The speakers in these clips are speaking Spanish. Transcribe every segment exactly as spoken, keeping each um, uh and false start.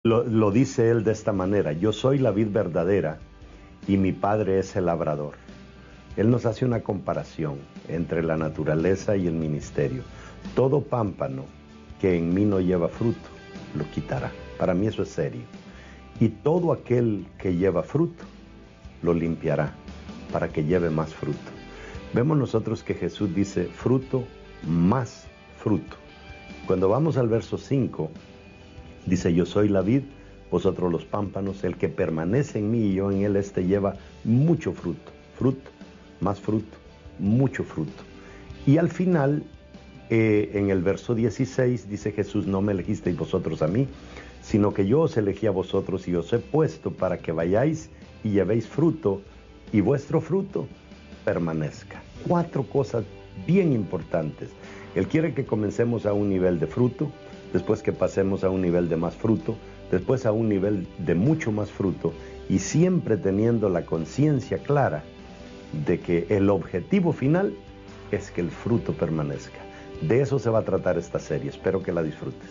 lo, lo dice él de esta manera: yo soy la vid verdadera y mi Padre es el labrador. Él nos hace una comparación entre la naturaleza y el ministerio. Todo pámpano que en mí no lleva fruto, lo quitará. Para mí eso es serio. Y todo aquel que lleva fruto, lo limpiará para que lleve más fruto. Vemos nosotros que Jesús dice fruto más fruto. Cuando vamos al verso cinco, dice: yo soy la vid, vosotros los pámpanos, el que permanece en mí y yo en él, este lleva mucho fruto, fruto, más fruto, mucho fruto. Y al final, eh, en el verso dieciséis, dice Jesús: no me elegisteis vosotros a mí, sino que yo os elegí a vosotros y os he puesto para que vayáis y llevéis fruto, y vuestro fruto permanezca. Cuatro cosas bien importantes. Él quiere que comencemos a un nivel de fruto, después que pasemos a un nivel de más fruto, después a un nivel de mucho más fruto, y siempre teniendo la conciencia clara de que el objetivo final es que el fruto permanezca. De eso se va a tratar esta serie. Espero que la disfrutes.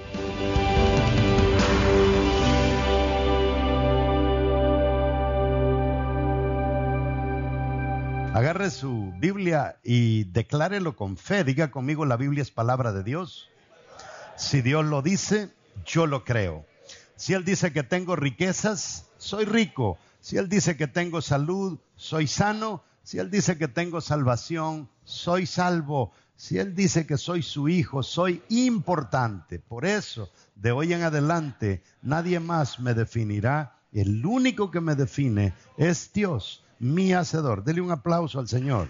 Agarre su Biblia y declárelo con fe. Diga conmigo: la Biblia es palabra de Dios. Si Dios lo dice, yo lo creo. Si Él dice que tengo riquezas, soy rico. Si Él dice que tengo salud, soy sano. Si Él dice que tengo salvación, soy salvo. Si Él dice que soy su hijo, soy importante. Por eso, de hoy en adelante, nadie más me definirá. El único que me define es Dios, mi hacedor. Dele un aplauso al Señor.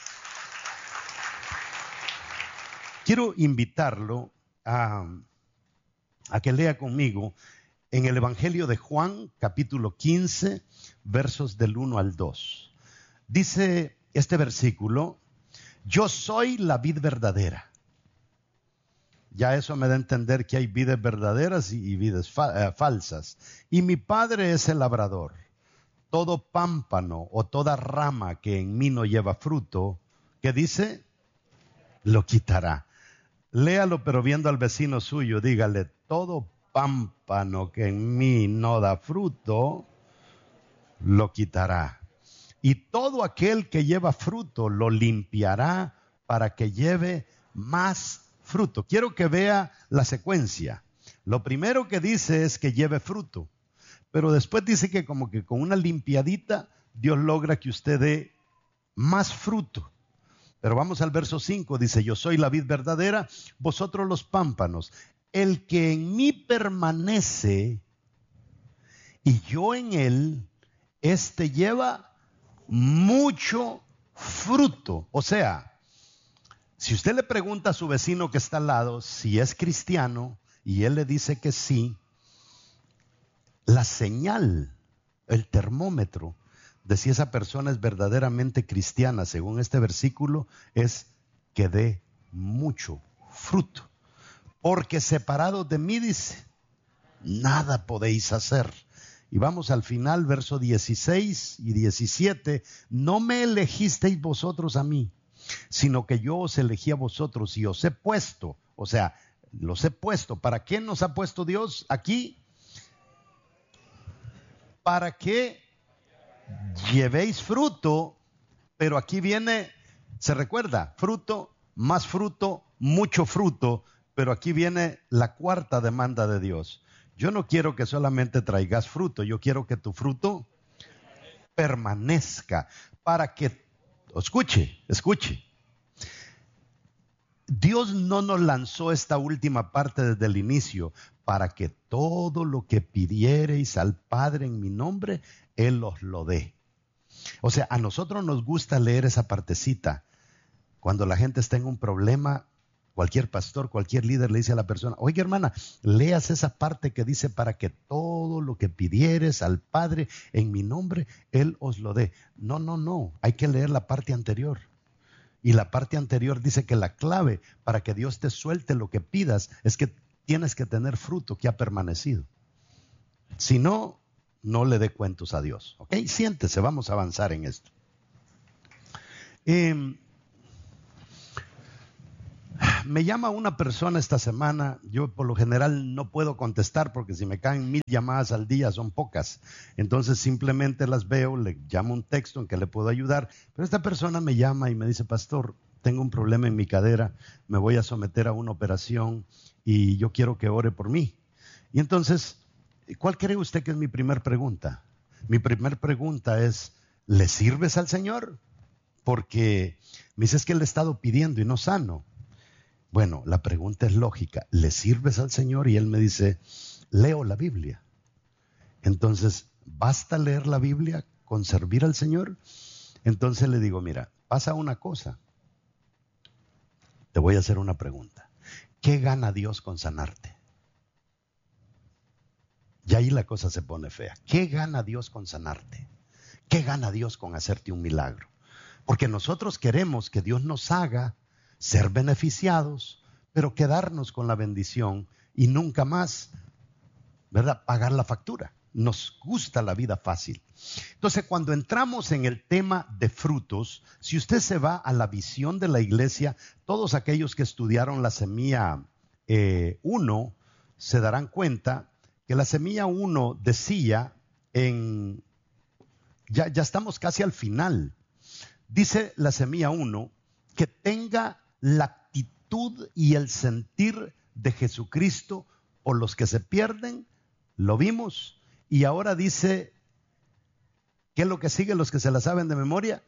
Quiero invitarlo a, a que lea conmigo en el Evangelio de Juan, capítulo quince, versos del uno al dos. Dice este versículo: yo soy la vid verdadera. Ya eso me da a entender que hay vides verdaderas y, y vides fa- eh, falsas. Y mi Padre es el labrador. Todo pámpano o toda rama que en mí no lleva fruto, ¿qué dice? Lo quitará. Léalo, pero viendo al vecino suyo, dígale: todo pámpano que en mí no da fruto, lo quitará. Y todo aquel que lleva fruto, lo limpiará para que lleve más fruto. Quiero que vea la secuencia. Lo primero que dice es que lleve fruto. Pero después dice que como que con una limpiadita Dios logra que usted dé más fruto. Pero vamos al verso cinco, dice: yo soy la vid verdadera, vosotros los pámpanos. El que en mí permanece y yo en él, este lleva mucho fruto. O sea, si usted le pregunta a su vecino que está al lado si es cristiano y él le dice que sí, la señal, el termómetro de si esa persona es verdaderamente cristiana, según este versículo, es que dé mucho fruto. Porque separados de mí, dice, nada podéis hacer. Y vamos al final, verso dieciséis y diecisiete. No me elegisteis vosotros a mí, sino que yo os elegí a vosotros y os he puesto. O sea, los he puesto. ¿Para qué nos ha puesto Dios aquí? Para que llevéis fruto, pero aquí viene, se recuerda, fruto, más fruto, mucho fruto, pero aquí viene la cuarta demanda de Dios. Yo no quiero que solamente traigas fruto, yo quiero que tu fruto permanezca, para que, escuche, escuche. Dios no nos lanzó esta última parte desde el inicio para que todo lo que pidiereis al Padre en mi nombre, Él os lo dé. O sea, a nosotros nos gusta leer esa partecita. Cuando la gente está en un problema, cualquier pastor, cualquier líder le dice a la persona: oiga, hermana, leas esa parte que dice para que todo lo que pidieres al Padre en mi nombre, Él os lo dé. No, no, no, hay que leer la parte anterior. Y la parte anterior dice que la clave para que Dios te suelte lo que pidas es que tienes que tener fruto que ha permanecido. Si no, no le dé cuentos a Dios. ¿Ok? Siéntese, vamos a avanzar en esto. Eh, Me llama una persona esta semana. Yo por lo general no puedo contestar porque si me caen mil llamadas al día son pocas. Entonces simplemente las veo, le llamo un texto en que le puedo ayudar. Pero esta persona me llama y me dice: pastor, tengo un problema en mi cadera, me voy a someter a una operación y yo quiero que ore por mí. Y entonces, ¿cuál cree usted que es mi primer pregunta? Mi primer pregunta es: ¿le sirves al Señor? Porque me dice: es que le he estado pidiendo y no sano. Bueno, la pregunta es lógica. ¿Le sirves al Señor? Y él me dice: leo la Biblia. Entonces, ¿basta leer la Biblia con servir al Señor? Entonces le digo: mira, pasa una cosa. Te voy a hacer una pregunta. ¿Qué gana Dios con sanarte? Y ahí la cosa se pone fea. ¿Qué gana Dios con sanarte? ¿Qué gana Dios con hacerte un milagro? Porque nosotros queremos que Dios nos haga ser beneficiados, pero quedarnos con la bendición y nunca más, ¿verdad?, pagar la factura. Nos gusta la vida fácil. Entonces, cuando entramos en el tema de frutos, si usted se va a la visión de la iglesia, todos aquellos que estudiaron la semilla eh, uno se darán cuenta que la semilla uno decía en, ya, ya estamos casi al final, dice la semilla uno que tenga la actitud y el sentir de Jesucristo por los que se pierden. Lo vimos. Y ahora dice, ¿qué es lo que sigue? Los que se la saben de memoria,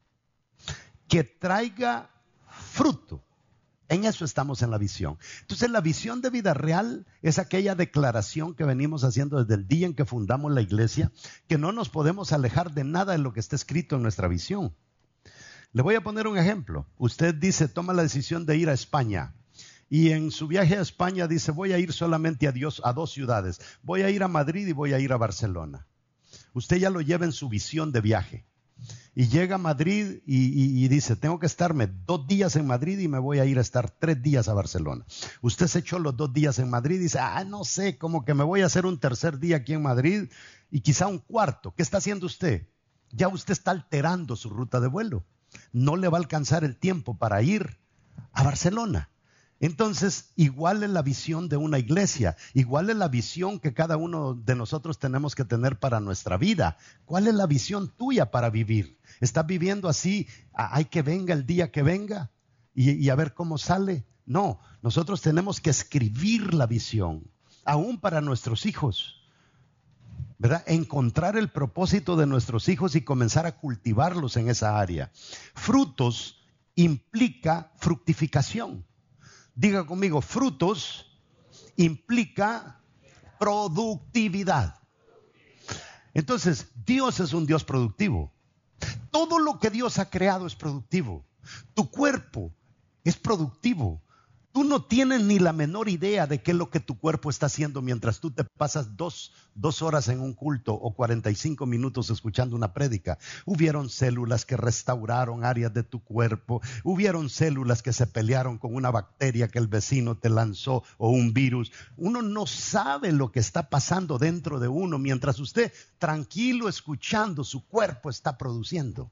que traiga fruto. En eso estamos en la visión. Entonces, la visión de vida real es aquella declaración que venimos haciendo desde el día en que fundamos la iglesia, que no nos podemos alejar de nada de lo que está escrito en nuestra visión. Le voy a poner un ejemplo. Usted dice, toma la decisión de ir a España. Y en su viaje a España dice: voy a ir solamente a, Dios, a dos ciudades. Voy a ir a Madrid y voy a ir a Barcelona. Usted ya lo lleva en su visión de viaje. Y llega a Madrid y, y, y dice: tengo que estarme dos días en Madrid y me voy a ir a estar tres días a Barcelona. Usted se echó los dos días en Madrid y dice: ah, no sé, como que me voy a hacer un tercer día aquí en Madrid y quizá un cuarto. ¿Qué está haciendo usted? Ya usted está alterando su ruta de vuelo. No le va a alcanzar el tiempo para ir a Barcelona. Entonces, igual es la visión de una iglesia, igual es la visión que cada uno de nosotros tenemos que tener para nuestra vida. ¿Cuál es la visión tuya para vivir? ¿Estás viviendo así? ¿Hay que venga el día que venga? Y, y a ver cómo sale. No, nosotros tenemos que escribir la visión, aún para nuestros hijos, ¿verdad? Encontrar el propósito de nuestros hijos y comenzar a cultivarlos en esa área. Frutos implica fructificación. Diga conmigo: frutos implica productividad. Entonces, Dios es un Dios productivo. Todo lo que Dios ha creado es productivo. Tu cuerpo es productivo. Tú no tienes ni la menor idea de qué es lo que tu cuerpo está haciendo mientras tú te pasas dos, dos horas en un culto o cuarenta y cinco minutos escuchando una prédica. Hubieron células que restauraron áreas de tu cuerpo. Hubieron células que se pelearon con una bacteria que el vecino te lanzó o un virus. Uno no sabe lo que está pasando dentro de uno mientras usted, tranquilo, escuchando, su cuerpo está produciendo.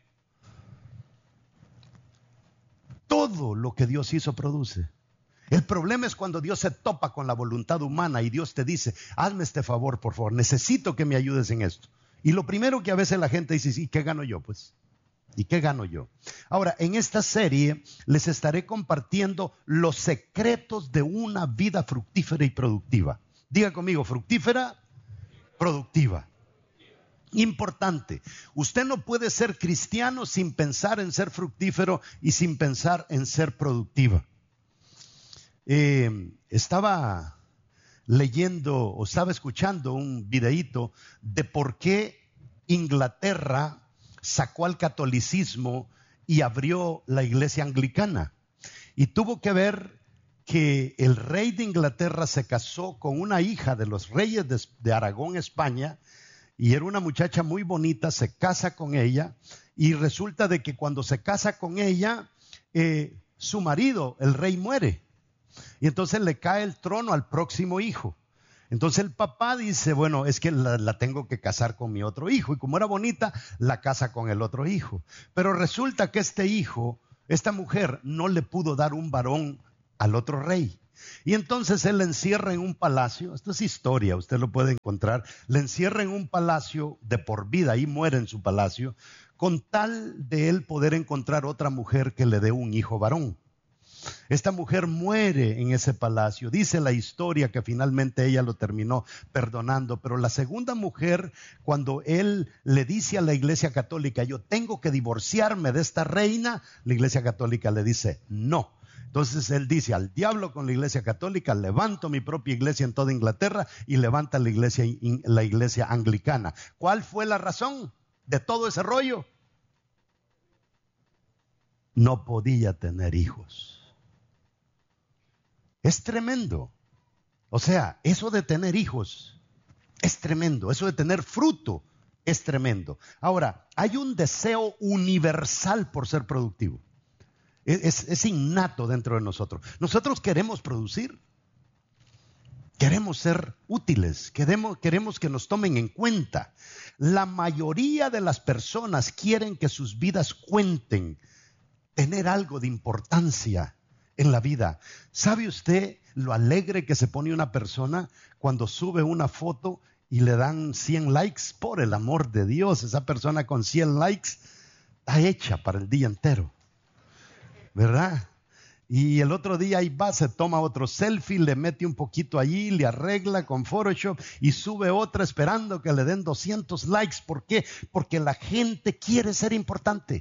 Todo lo que Dios hizo produce. El problema es cuando Dios se topa con la voluntad humana y Dios te dice: hazme este favor, por favor, necesito que me ayudes en esto. Y lo primero que a veces la gente dice: ¿y qué gano yo? Pues, ¿y qué gano yo? Ahora, en esta serie les estaré compartiendo los secretos de una vida fructífera y productiva. Diga conmigo: fructífera, productiva. Importante, usted no puede ser cristiano sin pensar en ser fructífero y sin pensar en ser productiva. Eh, estaba leyendo o estaba escuchando un videíto de por qué Inglaterra sacó al catolicismo y abrió la iglesia anglicana. Y tuvo que ver que el rey de Inglaterra se casó con una hija de los reyes de, de Aragón, España. Y era una muchacha muy bonita, se casa con ella y resulta de que cuando se casa con ella, eh, su marido, el rey, muere. Y entonces le cae el trono al próximo hijo. Entonces el papá dice: bueno, es que la, la tengo que casar con mi otro hijo. Y como era bonita, la casa con el otro hijo. Pero resulta que este hijo, esta mujer, no le pudo dar un varón al otro rey. Y entonces él le encierra en un palacio, esto es historia, usted lo puede encontrar, le encierra en un palacio de por vida, ahí muere en su palacio, con tal de él poder encontrar otra mujer que le dé un hijo varón. Esta mujer muere en ese palacio. Dice la historia que finalmente ella lo terminó perdonando, pero la segunda mujer, cuando él le dice a la Iglesia Católica, yo tengo que divorciarme de esta reina, la Iglesia Católica le dice, no. Entonces él dice, al diablo con la Iglesia Católica, levanto mi propia iglesia en toda Inglaterra y levanta la iglesia, la iglesia anglicana. ¿Cuál fue la razón de todo ese rollo? No podía tener hijos. Es tremendo. O sea, eso de tener hijos es tremendo. Eso de tener fruto es tremendo. Ahora, hay un deseo universal por ser productivo. Es, es innato dentro de nosotros. Nosotros queremos producir. Queremos ser útiles. Queremos, queremos que nos tomen en cuenta. La mayoría de las personas quieren que sus vidas cuenten. Tener algo de importancia en la vida. ¿Sabe usted lo alegre que se pone una persona cuando sube una foto y le dan cien likes? Por el amor de Dios, esa persona con cien likes está hecha para el día entero, ¿verdad? Y el otro día ahí va, se toma otro selfie, le mete un poquito allí, le arregla con Photoshop y sube otra esperando que le den doscientos likes. ¿Por qué? Porque la gente quiere ser importante.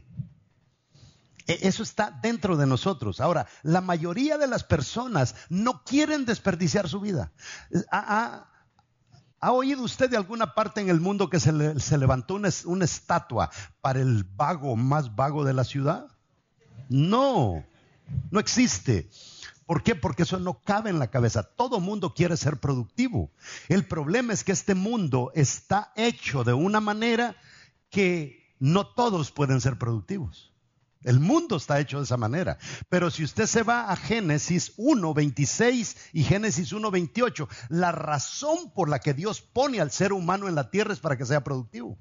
Eso está dentro de nosotros. Ahora, la mayoría de las personas no quieren desperdiciar su vida. ¿Ha, ha, ha oído usted de alguna parte en el mundo que se, le, se levantó una, una estatua para el vago más vago de la ciudad? No, no existe. ¿Por qué? Porque eso no cabe en la cabeza. Todo mundo quiere ser productivo. El problema es que este mundo está hecho de una manera que no todos pueden ser productivos. El mundo está hecho de esa manera. Pero si usted se va a Génesis uno veintiséis y Génesis uno veintiocho, la razón por la que Dios pone al ser humano en la tierra es para que sea productivo.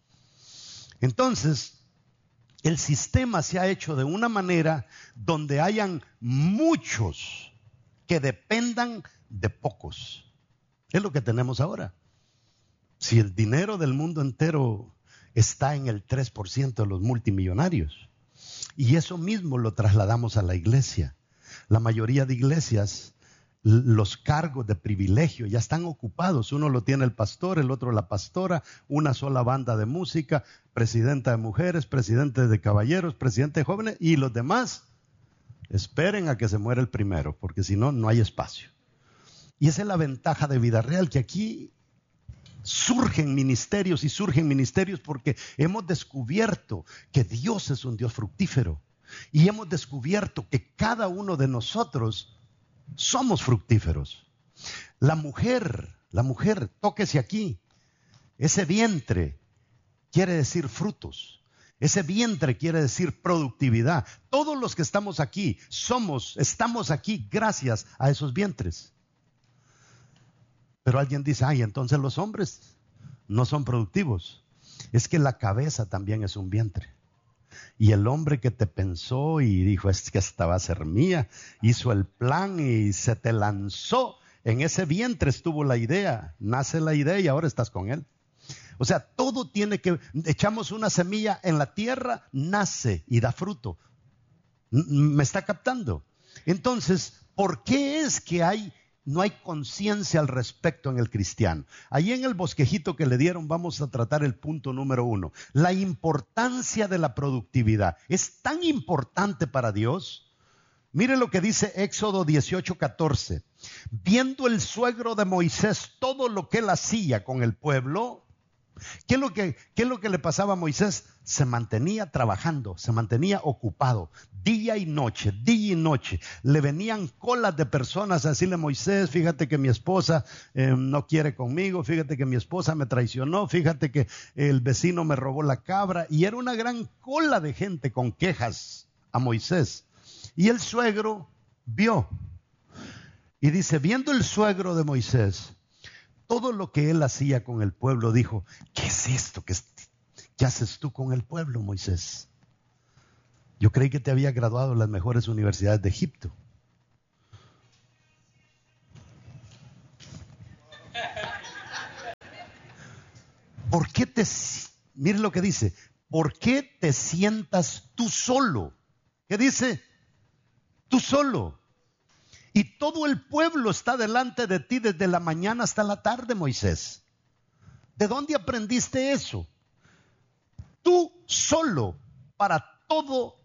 Entonces, el sistema se ha hecho de una manera donde hayan muchos que dependan de pocos. Es lo que tenemos ahora. Si el dinero del mundo entero está en el tres por ciento de los multimillonarios, y eso mismo lo trasladamos a la iglesia. La mayoría de iglesias, los cargos de privilegio ya están ocupados. Uno lo tiene el pastor, el otro la pastora, una sola banda de música, presidenta de mujeres, presidente de caballeros, presidente de jóvenes, y los demás esperen a que se muera el primero, porque si no, no hay espacio. Y esa es la ventaja de Vida Real, que aquí surgen ministerios y surgen ministerios porque hemos descubierto que Dios es un Dios fructífero y hemos descubierto que cada uno de nosotros somos fructíferos. La mujer, la mujer, tóquese aquí, ese vientre quiere decir frutos, ese vientre quiere decir productividad. Todos los que estamos aquí somos, estamos aquí gracias a esos vientres. Pero alguien dice, ay, entonces los hombres no son productivos. Es que la cabeza también es un vientre. Y el hombre que te pensó y dijo, es que esta va a ser mía, hizo el plan y se te lanzó. En ese vientre estuvo la idea, nace la idea y ahora estás con él. O sea, todo tiene que, echamos una semilla en la tierra, nace y da fruto. ¿Me está captando? Entonces, ¿por qué es que hay no hay conciencia al respecto en el cristiano? Allí en el bosquejito que le dieron vamos a tratar el punto número uno. La importancia de la productividad. ¿Es tan importante para Dios? Mire lo que dice Éxodo dieciocho catorce. Viendo el suegro de Moisés todo lo que él hacía con el pueblo, ¿Qué es lo que, qué es lo que le pasaba a Moisés? Se mantenía trabajando, se mantenía ocupado, día y noche, día y noche. Le venían colas de personas a decirle, Moisés, fíjate que mi esposa eh, no quiere conmigo, fíjate que mi esposa me traicionó, fíjate que el vecino me robó la cabra. Y era una gran cola de gente con quejas a Moisés. Y el suegro vio. Y dice, viendo el suegro de Moisés todo lo que él hacía con el pueblo, dijo, ¿qué es esto? ¿Qué, es, ¿Qué haces tú con el pueblo, Moisés? Yo creí que te había graduado en las mejores universidades de Egipto. ¿por qué te, mire lo que dice, ¿por qué te sientas tú solo? ¿Qué dice? Tú solo. Y todo el pueblo está delante de ti desde la mañana hasta la tarde, Moisés. ¿De dónde aprendiste eso? Tú solo para todo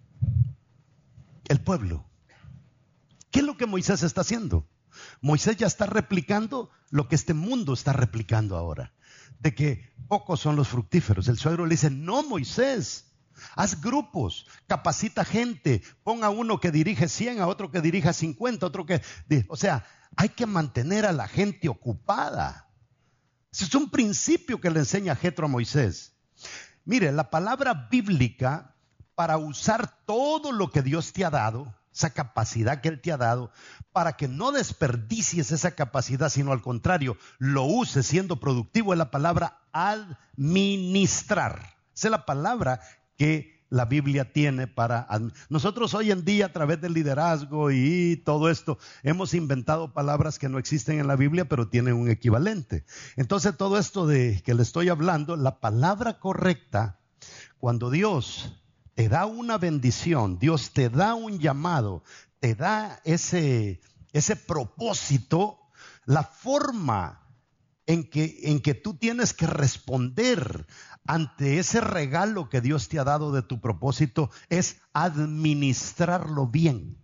el pueblo. ¿Qué es lo que Moisés está haciendo? Moisés ya está replicando lo que este mundo está replicando ahora. De que pocos son los fructíferos. El suegro le dice, no, Moisés, haz grupos, capacita gente, pon a uno que dirige cien, a otro que dirija cincuenta, otro que... O sea, hay que mantener a la gente ocupada. Ese es un principio que le enseña Jetro a Moisés. Mire, la palabra bíblica para usar todo lo que Dios te ha dado, esa capacidad que Él te ha dado, para que no desperdicies esa capacidad, sino al contrario, lo uses siendo productivo, es la palabra administrar. Esa es la palabra que la Biblia tiene para... Nosotros hoy en día, a través del liderazgo y todo esto, hemos inventado palabras que no existen en la Biblia, pero tienen un equivalente. Entonces, todo esto de que le estoy hablando, la palabra correcta, cuando Dios te da una bendición, Dios te da un llamado, te da ese, ese propósito, la forma en que, en que tú tienes que responder ante ese regalo que Dios te ha dado de tu propósito es administrarlo bien.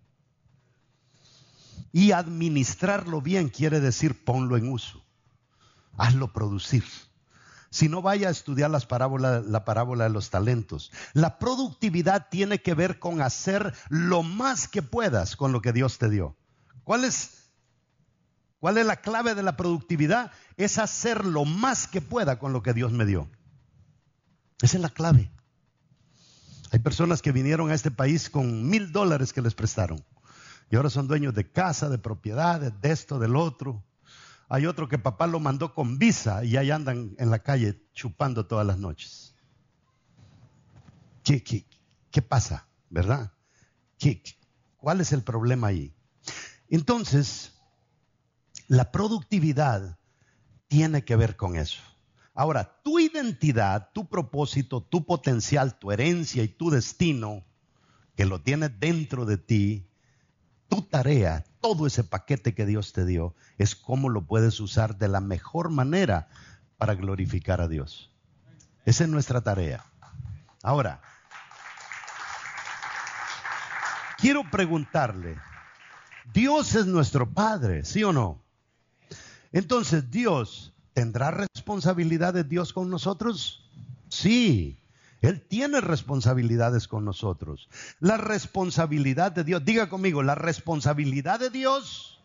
Y administrarlo bien quiere decir ponlo en uso, hazlo producir. Si no, vaya a estudiar las parábolas, la parábola de los talentos. La productividad tiene que ver con hacer lo más que puedas con lo que Dios te dio. ¿Cuál es, cuál es la clave de la productividad? Es hacer lo más que pueda con lo que Dios me dio. Esa es la clave. Hay personas que vinieron a este país con mil dólares que les prestaron. Y ahora son dueños de casa, de propiedades, de esto, del otro. Hay otro que papá lo mandó con visa y ahí andan en la calle chupando todas las noches. ¿Qué, qué, qué pasa? ¿Verdad? ¿Qué, ¿Cuál es el problema ahí? Entonces, la productividad tiene que ver con eso. Ahora, tu identidad, tu propósito, tu potencial, tu herencia y tu destino, que lo tienes dentro de ti, tu tarea, todo ese paquete que Dios te dio, es cómo lo puedes usar de la mejor manera para glorificar a Dios. Esa es nuestra tarea. Ahora, quiero preguntarle, Dios es nuestro Padre, ¿sí o no? Entonces, Dios, ¿tendrá responsabilidades Dios con nosotros? Sí. Él tiene responsabilidades con nosotros. La responsabilidad de Dios, diga conmigo, la responsabilidad de Dios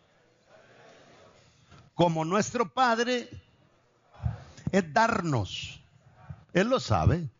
como nuestro Padre es darnos. Él lo sabe.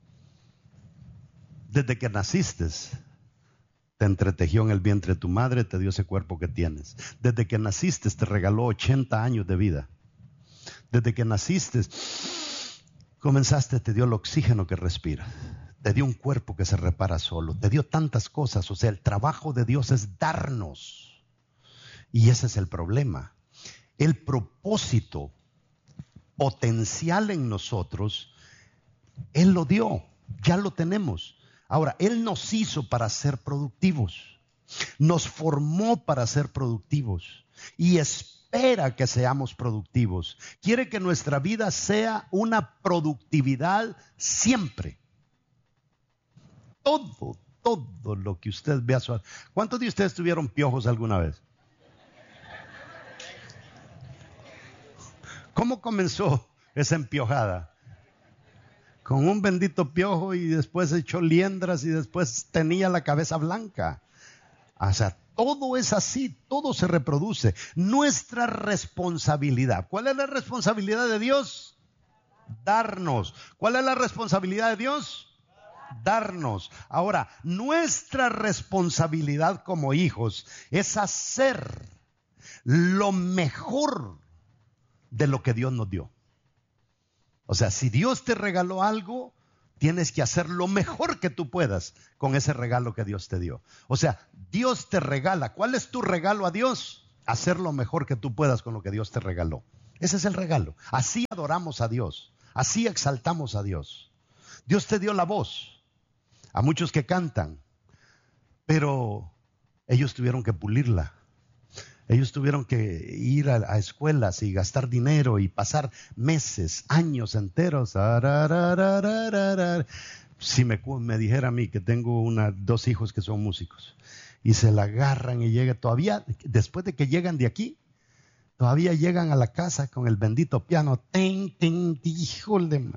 Desde que naciste, te entretejió en el vientre de tu madre, te dio ese cuerpo que tienes. Desde que naciste, te regaló ochenta años de vida. Desde que naciste, comenzaste, te dio el oxígeno que respiras, te dio un cuerpo que se repara solo, te dio tantas cosas. O sea, el trabajo de Dios es darnos. Y ese es el problema. El propósito potencial en nosotros, Él lo dio, ya lo tenemos. Ahora, Él nos hizo para ser productivos, nos formó para ser productivos y espera que seamos productivos. Quiere que nuestra vida sea una productividad siempre. Todo, todo lo que usted vea. ¿Cuántos de ustedes tuvieron piojos alguna vez? ¿Cómo comenzó esa empiojada? Con un bendito piojo y después echó liendras y después tenía la cabeza blanca. O sea, todo es así, todo se reproduce. Nuestra responsabilidad. ¿Cuál es la responsabilidad de Dios? Darnos. ¿Cuál es la responsabilidad de Dios? Darnos. Ahora, nuestra responsabilidad como hijos es hacer lo mejor de lo que Dios nos dio. O sea, si Dios te regaló algo, tienes que hacer lo mejor que tú puedas con ese regalo que Dios te dio. O sea, Dios te regala. ¿Cuál es tu regalo a Dios? Hacer lo mejor que tú puedas con lo que Dios te regaló. Ese es el regalo. Así adoramos a Dios. Así exaltamos a Dios. Dios te dio la voz. A muchos que cantan, pero ellos tuvieron que pulirla. Ellos tuvieron que ir a, a escuelas y gastar dinero y pasar meses, años enteros. Si me, me dijera a mí que tengo una, dos hijos que son músicos y se la agarran y llegan, todavía, después de que llegan de aquí, todavía llegan a la casa con el bendito piano. Ten, ten, híjole.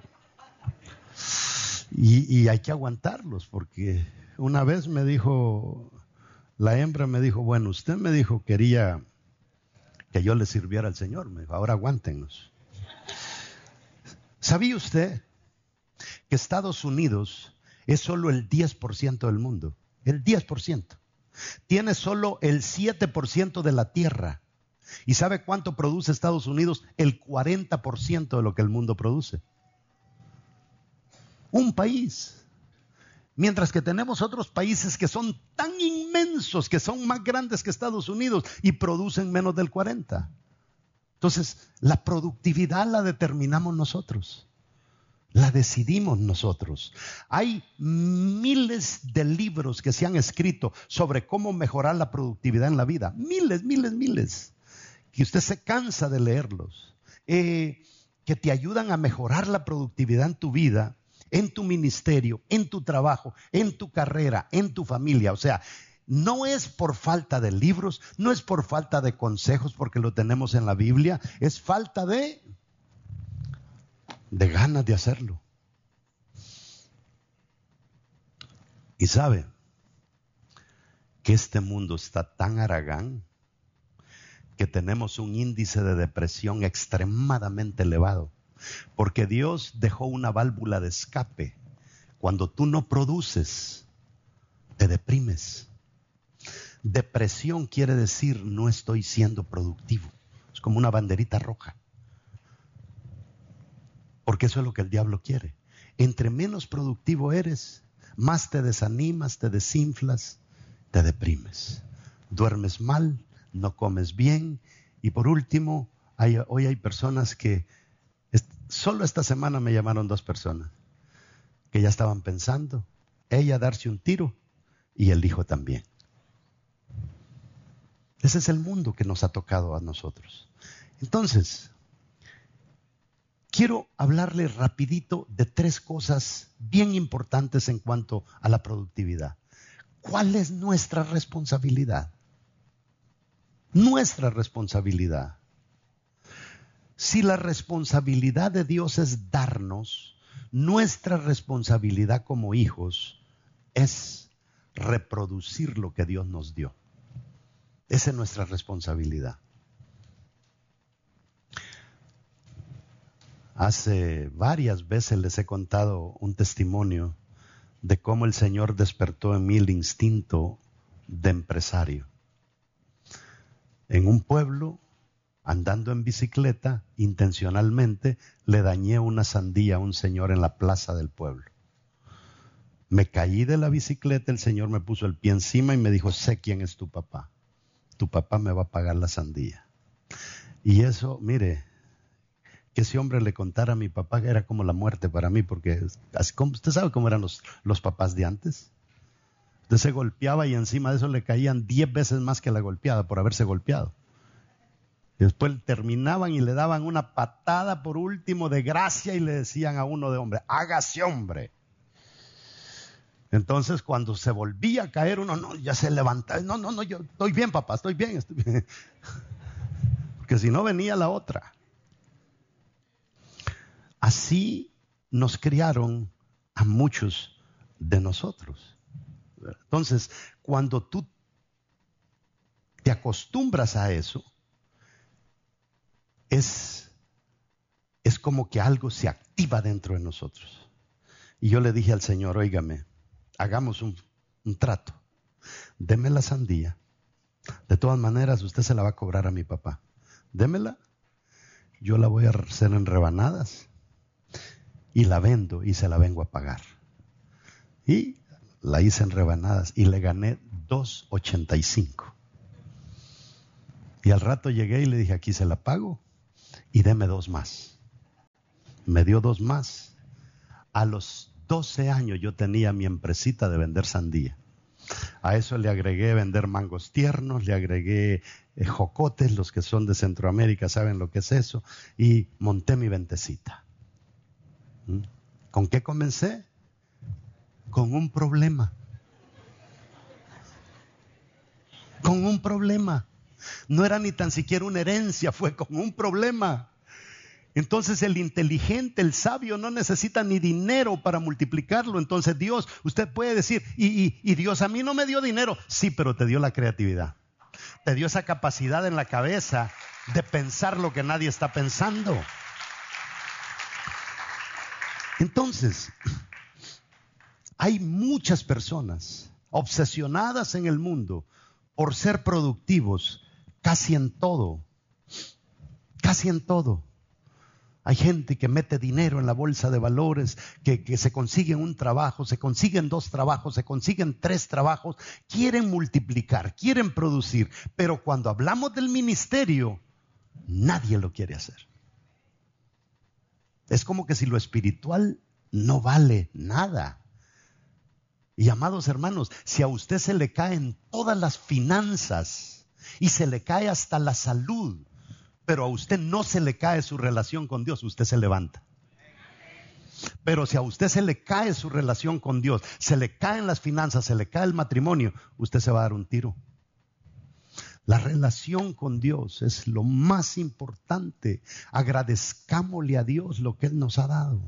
Y, y hay que aguantarlos, porque una vez me dijo, la hembra me dijo, bueno, usted me dijo quería que yo le sirviera al Señor. Me dijo, ahora aguántenos. ¿Sabía usted que Estados Unidos es solo el diez por ciento del mundo? El diez por ciento. Tiene solo el siete por ciento de la tierra. ¿Y sabe cuánto produce Estados Unidos? El cuarenta por ciento de lo que el mundo produce. Un país. Mientras que tenemos otros países que son tan inmensos, que son más grandes que Estados Unidos y producen menos del cuarenta por ciento. Entonces, la productividad la determinamos nosotros. La decidimos nosotros. Hay miles de libros que se han escrito sobre cómo mejorar la productividad en la vida. Miles, miles, miles. Que usted se cansa de leerlos. Eh, que te ayudan a mejorar la productividad en tu vida, en tu ministerio, en tu trabajo, en tu carrera, en tu familia. O sea, no es por falta de libros, no es por falta de consejos porque lo tenemos en la Biblia, es falta de, de ganas de hacerlo. Y sabe que este mundo está tan haragán que tenemos un índice de depresión extremadamente elevado. Porque Dios dejó una válvula de escape. Cuando tú no produces, te deprimes. Depresión quiere decir no estoy siendo productivo. Es como una banderita roja. Porque eso es lo que el diablo quiere. Entre menos productivo eres, más te desanimas, te desinflas, te deprimes. Duermes mal, no comes bien. Y por último, hay, hoy hay personas que solo esta semana me llamaron dos personas que ya estaban pensando, ella darse un tiro y el hijo también. Ese es el mundo que nos ha tocado a nosotros. Entonces, quiero hablarle rapidito de tres cosas bien importantes en cuanto a la productividad. ¿Cuál es nuestra responsabilidad? Nuestra responsabilidad. Si la responsabilidad de Dios es darnos, nuestra responsabilidad como hijos es reproducir lo que Dios nos dio. Esa es nuestra responsabilidad. Hace varias veces les he contado un testimonio de cómo el Señor despertó en mí el instinto de empresario. En un pueblo, andando en bicicleta, intencionalmente le dañé una sandía a un señor en la plaza del pueblo. Me caí de la bicicleta, el Señor me puso el pie encima y me dijo, sé quién es tu papá. Tu papá me va a pagar la sandía. Y eso, mire, que ese hombre le contara a mi papá era como la muerte para mí, porque así como, usted sabe cómo eran los, los papás de antes. Usted se golpeaba y encima de eso le caían diez veces más que la golpeada por haberse golpeado. Y después terminaban y le daban una patada por último de gracia y le decían a uno de hombre, hágase hombre. Entonces cuando se volvía a caer uno, no, ya se levantaba, no, no, no, yo estoy bien papá, estoy bien, estoy bien. Porque si no venía la otra. Así nos criaron a muchos de nosotros. Entonces, cuando tú te acostumbras a eso, es, es como que algo se activa dentro de nosotros. Y yo le dije al Señor, óigame, hagamos un, un trato. Deme la sandía. De todas maneras, usted se la va a cobrar a mi papá. Démela. Yo la voy a hacer en rebanadas. Y la vendo y se la vengo a pagar. Y la hice en rebanadas y le gané dos ochenta y cinco. Y al rato llegué y le dije, aquí se la pago y deme dos más. me dio dos más. A los doce años yo tenía mi empresita de vender sandía. A eso le agregué vender mangos tiernos, le agregué eh, jocotes, los que son de Centroamérica saben lo que es eso, y monté mi ventecita. ¿Mm? ¿Con qué comencé? Con un problema. Con un problema. No era ni tan siquiera una herencia, fue con un problema. Entonces el inteligente, el sabio no necesita ni dinero para multiplicarlo. Entonces Dios, usted puede decir, y, y, y Dios a mí no me dio dinero. Sí, pero te dio la creatividad. Te dio esa capacidad en la cabeza de pensar lo que nadie está pensando. Entonces, hay muchas personas obsesionadas en el mundo por ser productivos casi en todo. Casi en todo. Hay gente que mete dinero en la bolsa de valores, que, que se consiguen un trabajo, se consiguen dos trabajos, se consiguen tres trabajos, quieren multiplicar, quieren producir, pero cuando hablamos del ministerio, nadie lo quiere hacer. Es como que si lo espiritual no vale nada. Y amados hermanos, si a usted se le caen todas las finanzas y se le cae hasta la salud, pero a usted no se le cae su relación con Dios, usted se levanta. Pero si a usted se le cae su relación con Dios, se le caen las finanzas, se le cae el matrimonio, usted se va a dar un tiro. La relación con Dios es lo más importante. Agradezcámosle a Dios lo que Él nos ha dado.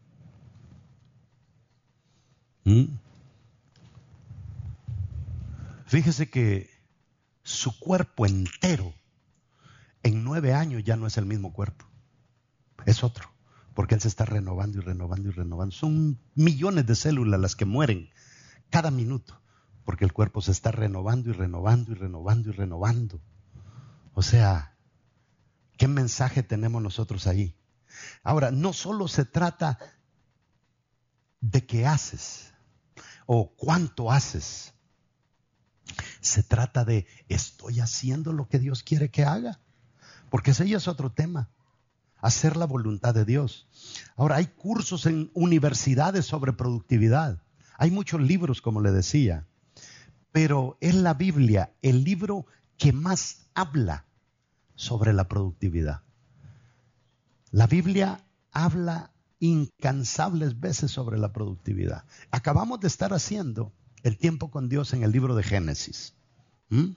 ¿Mm? Fíjese que su cuerpo entero en nueve años ya no es el mismo cuerpo, es otro, porque Él se está renovando y renovando y renovando. Son millones de células las que mueren cada minuto, porque el cuerpo se está renovando y renovando y renovando y renovando. O sea, ¿qué mensaje tenemos nosotros ahí? Ahora, no solo se trata de qué haces o cuánto haces, se trata de ¿estoy haciendo lo que Dios quiere que haga? Porque ese ya es otro tema, hacer la voluntad de Dios. Ahora, hay cursos en universidades sobre productividad. Hay muchos libros, como le decía, pero es la Biblia el libro que más habla sobre la productividad. La Biblia habla incansables veces sobre la productividad. Acabamos de estar haciendo el tiempo con Dios en el libro de Génesis. ¿Mm?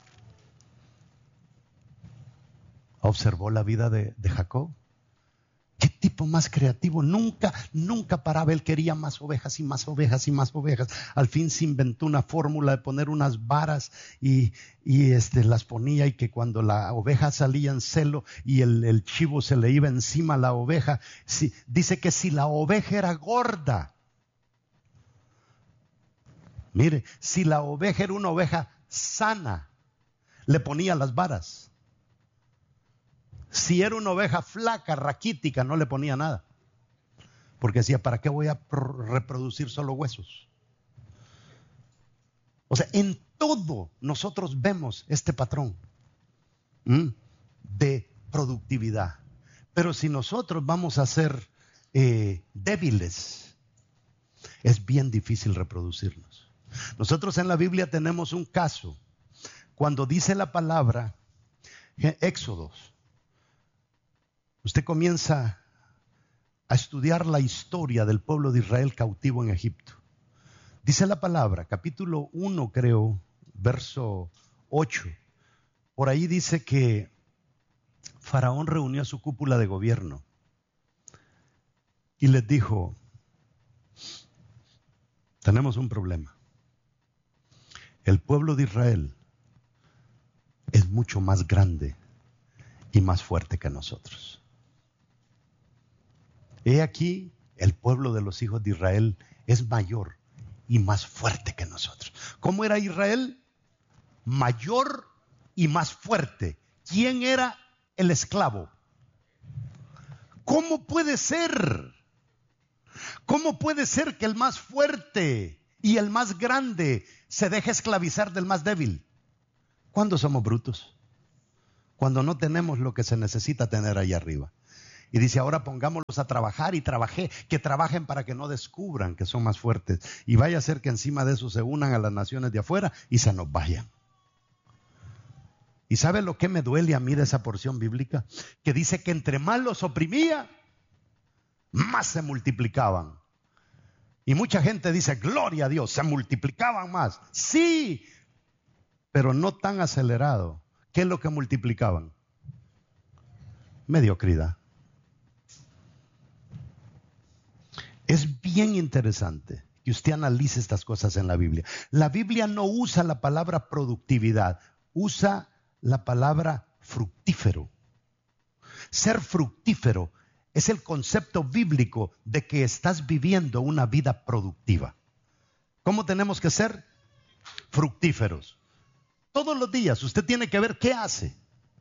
Observó la vida de, de Jacob. Qué tipo más creativo. Nunca, nunca paraba. Él quería más ovejas y más ovejas y más ovejas. Al fin se inventó una fórmula de poner unas varas y, y este, las ponía, y que cuando la oveja salía en celo y el, el chivo se le iba encima a la oveja, si, dice que si la oveja era gorda, mire, si la oveja era una oveja sana, le ponía las varas. Si era una oveja flaca, raquítica, no le ponía nada. Porque decía, ¿para qué voy a reproducir solo huesos? O sea, en todo nosotros vemos este patrón ¿m? de productividad. Pero si nosotros vamos a ser eh, débiles, es bien difícil reproducirnos. Nosotros en la Biblia tenemos un caso, cuando dice la palabra Éxodos. Usted comienza a estudiar la historia del pueblo de Israel cautivo en Egipto. Dice la palabra, capítulo uno creo, verso ocho. Por ahí dice que Faraón reunió a su cúpula de gobierno y les dijo, tenemos un problema. El pueblo de Israel es mucho más grande y más fuerte que nosotros. He aquí, el pueblo de los hijos de Israel es mayor y más fuerte que nosotros. ¿Cómo era Israel? Mayor y más fuerte. ¿Quién era el esclavo? ¿Cómo puede ser? ¿Cómo puede ser que el más fuerte y el más grande se deje esclavizar del más débil? ¿Cuándo somos brutos? Cuando no tenemos lo que se necesita tener allá arriba. Y dice, ahora pongámoslos a trabajar y trabajé, que trabajen para que no descubran que son más fuertes. Y vaya a ser que encima de eso se unan a las naciones de afuera y se nos vayan. ¿Y sabe lo que me duele a mí de esa porción bíblica? Que dice que entre más los oprimía, más se multiplicaban. Y mucha gente dice, gloria a Dios, se multiplicaban más. Sí, pero no tan acelerado. ¿Qué es lo que multiplicaban? Mediocridad. Es bien interesante que usted analice estas cosas en la Biblia. La Biblia no usa la palabra productividad, usa la palabra fructífero. Ser fructífero es el concepto bíblico de que estás viviendo una vida productiva. ¿Cómo tenemos que ser? Fructíferos. Todos los días usted tiene que ver qué hace.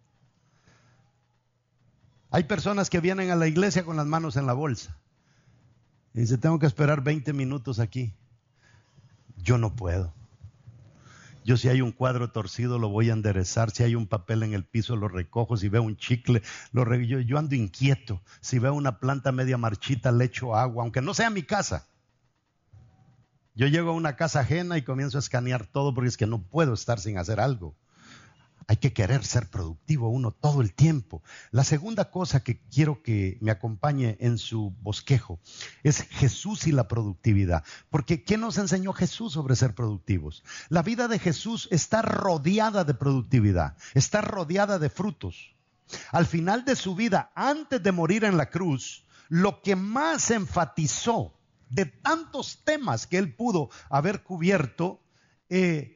Hay personas que vienen a la iglesia con las manos en la bolsa. Y dice, tengo que esperar veinte minutos aquí. Yo no puedo. Yo si hay un cuadro torcido lo voy a enderezar. Si hay un papel en el piso lo recojo. Si veo un chicle, lo re... yo, yo ando inquieto. Si veo una planta media marchita le echo agua, aunque no sea mi casa. Yo llego a una casa ajena y comienzo a escanear todo porque es que no puedo estar sin hacer algo. Hay que querer ser productivo uno todo el tiempo. La segunda cosa que quiero que me acompañe en su bosquejo es Jesús y la productividad. Porque ¿qué nos enseñó Jesús sobre ser productivos? La vida de Jesús está rodeada de productividad, está rodeada de frutos. Al final de su vida, antes de morir en la cruz, lo que más enfatizó de tantos temas que él pudo haber cubierto, eh,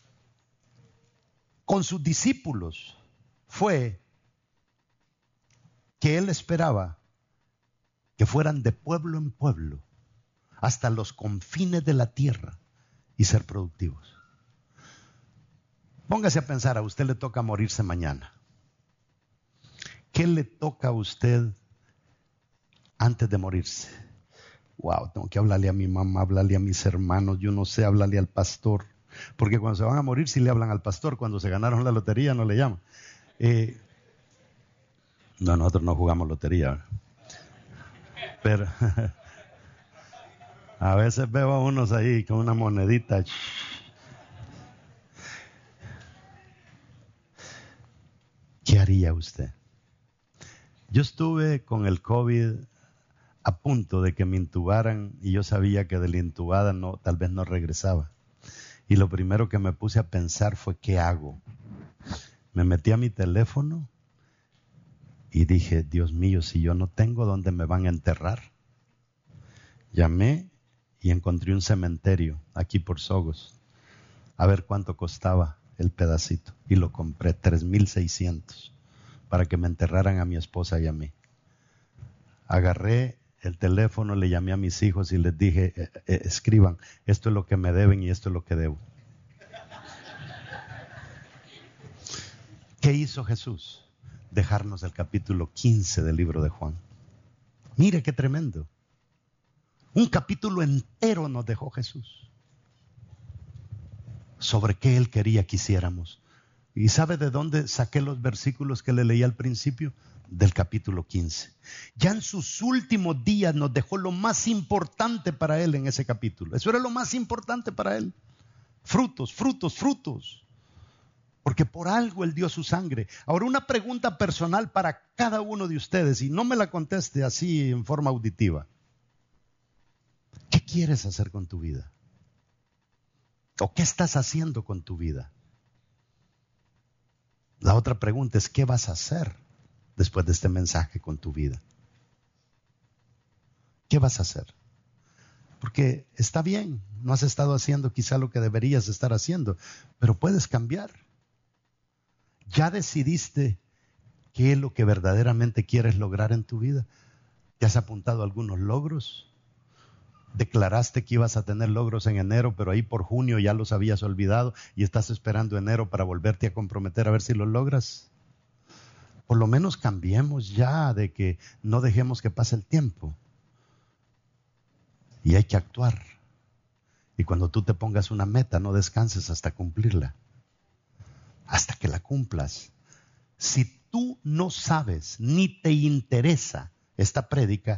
con sus discípulos fue que él esperaba que fueran de pueblo en pueblo hasta los confines de la tierra y ser productivos. Póngase a pensar, a usted le toca morirse mañana. ¿Qué le toca a usted antes de morirse? Wow, tengo que hablarle a mi mamá, hablarle a mis hermanos, yo no sé, hablarle al pastor. Porque cuando se van a morir sí le hablan al pastor, cuando se ganaron la lotería no le llaman. Eh, no, nosotros no jugamos lotería. Pero a veces veo a unos ahí con una monedita. ¿Qué haría usted? Yo estuve con el COVID a punto de que me intubaran y yo sabía que de la intubada no, tal vez no regresaba. Y lo primero que me puse a pensar fue, ¿qué hago? Me metí a mi teléfono y dije, Dios mío, si yo no tengo dónde me van a enterrar. Llamé y encontré un cementerio aquí por Sogos. A ver cuánto costaba el pedacito. Y lo compré, tres mil seiscientos, para que me enterraran a mi esposa y a mí. Agarré el teléfono, le llamé a mis hijos y les dije, eh, eh, escriban, esto es lo que me deben y esto es lo que debo. ¿Qué hizo Jesús? Dejarnos el capítulo quince del libro de Juan. Mire qué tremendo. Un capítulo entero nos dejó Jesús sobre qué Él quería que hiciéramos. ¿Y sabe de dónde saqué los versículos que le leí al principio? Del capítulo quince. Ya en sus últimos días nos dejó lo más importante para Él en ese capítulo. Eso era lo más importante para Él. Frutos, frutos, frutos. Porque por algo Él dio su sangre. Ahora, una pregunta personal para cada uno de ustedes, y no me la conteste así en forma auditiva. ¿Qué quieres hacer con tu vida? ¿O qué estás haciendo con tu vida? La otra pregunta es, ¿qué vas a hacer después de este mensaje con tu vida? ¿Qué vas a hacer? Porque está bien, no has estado haciendo quizá lo que deberías estar haciendo, pero puedes cambiar. ¿Ya decidiste qué es lo que verdaderamente quieres lograr en tu vida? ¿Te has apuntado a algunos logros? Declaraste que ibas a tener logros en enero, pero ahí por junio ya los habías olvidado y estás esperando enero para volverte a comprometer a ver si los logras. Por lo menos cambiemos ya, de que no dejemos que pase el tiempo. Y hay que actuar. Y cuando tú te pongas una meta, no descanses hasta cumplirla. Hasta que la cumplas. Si tú no sabes ni te interesa esta prédica